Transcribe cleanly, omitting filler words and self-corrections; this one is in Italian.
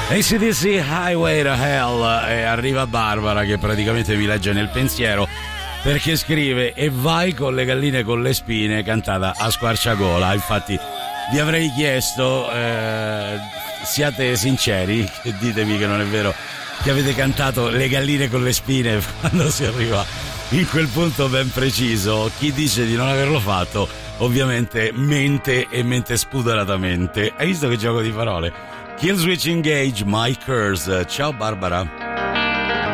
AC/DC Highway to Hell, e arriva Barbara che praticamente vi legge nel pensiero, perché scrive: e vai con le galline con le spine, cantata a squarciagola. Infatti vi avrei chiesto, siate sinceri e ditemi che non è vero che avete cantato le galline con le spine quando si arriva in quel punto ben preciso. Chi dice di non averlo fatto ovviamente mente, e mente spudoratamente. Hai visto che gioco di parole? Killswitch Engage, My Curse. Ciao Barbara.